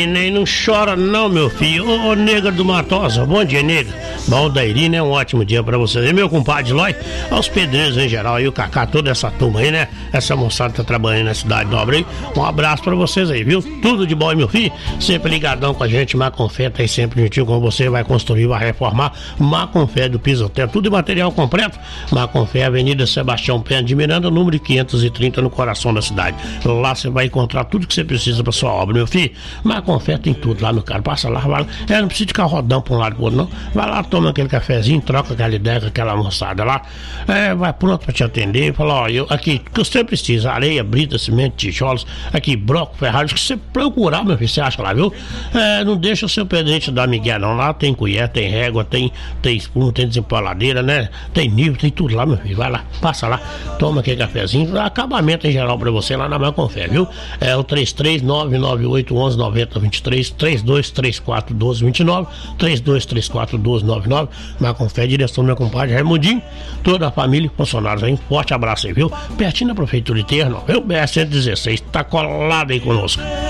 E nem não chora não, meu filho. Ô, nega do Matosa, bom dia, nega. Bom, da Irina, é um ótimo dia pra vocês. E meu compadre Lói, aos pedreiros em geral, aí o Cacá, toda essa turma aí, né? Essa moçada tá trabalhando na cidade nobre aí. Um abraço pra vocês aí, viu? Tudo de bom aí, meu filho. Sempre ligadão com a gente, Maconfé tá aí sempre juntinho com você, vai construir, vai reformar. Maconfé do Pisotel, tudo de material completo. Maconfé, Avenida Sebastião Pena de Miranda, número 530, no coração da cidade. Lá você vai encontrar tudo que você precisa pra sua obra, meu filho. Maconfé tem tudo lá, meu cara. Passa lá, vai lá. Não precisa ficar rodando pra um lado pro outro, não. Vai lá, toma aquele cafezinho, troca aquela ideia com aquela moçada lá. Vai pronto pra te atender. Fala, ó, aqui, que você precisa, areia, brita, cimento, tijolos, aqui, broco, ferragem, que você procurar, meu filho, você acha lá, viu? Não deixa o seu pedreiro te dar migué, não. Lá tem colher, tem régua, tem espuma, tem desempoladeira, né? Tem nível, tem tudo lá, meu filho. Vai lá, passa lá, toma aquele cafezinho, acabamento em geral pra você lá na Maconfé, viu? É o 33998119023, 32341229, 32341299. Maconfé, direção do meu compadre Raimundinho, toda a família, funcionários aí, um forte abraço aí, viu? Pertinho da Prefeitura de Terno, viu? BR-116, tá colado aí conosco.